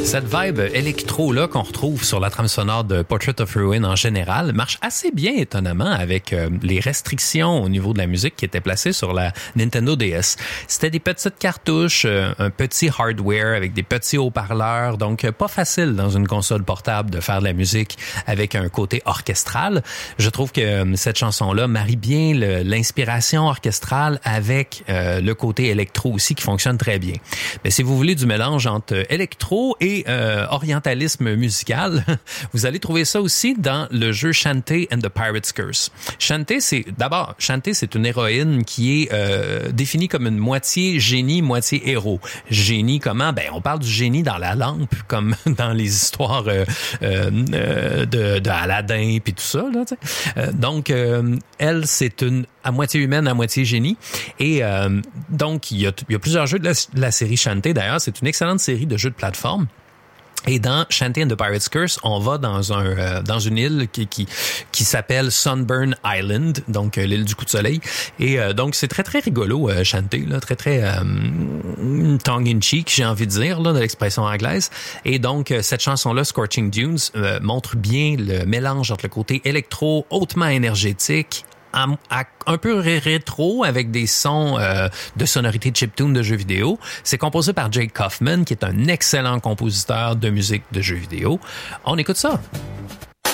Cette vibe électro-là qu'on retrouve sur la trame sonore de Portrait of Ruin en général marche assez bien étonnamment avec les restrictions au niveau de la musique qui étaient placées sur la Nintendo DS. C'était des petites cartouches, un petit hardware avec des petits haut-parleurs, donc pas facile dans une console portable de faire de la musique avec un côté orchestral. Je trouve que cette chanson-là marie bien l'inspiration orchestrale avec le côté électro aussi qui fonctionne très bien. Mais si vous voulez du mélange entre électro et orientalisme musical, vous allez trouver ça aussi dans le jeu Shantae and the Pirate's Curse. Shantae, c'est une héroïne qui est définie comme une moitié génie, moitié héros. Génie comment? Ben, on parle du génie dans la lampe, comme dans les histoires de Aladdin puis tout ça, là, tu sais. Donc, elle, c'est une à moitié humaine, à moitié génie. Et donc, il y a plusieurs jeux de la série Shantae. D'ailleurs, c'est une excellente série de jeux de plateforme. Et dans Shantae and the Pirate's Curse, on va dans une île qui s'appelle Sunburn Island, donc l'île du coup de soleil. Et donc c'est très très rigolo Shantae, là, très très tongue in cheek, j'ai envie de dire là, de l'expression anglaise. Et donc cette chanson-là, Scorching Dunes, montre bien le mélange entre le côté électro hautement énergétique, un peu rétro avec des sons de sonorité chiptune de jeux vidéo. C'est composé par Jake Kaufman, qui est un excellent compositeur de musique de jeux vidéo. On écoute ça.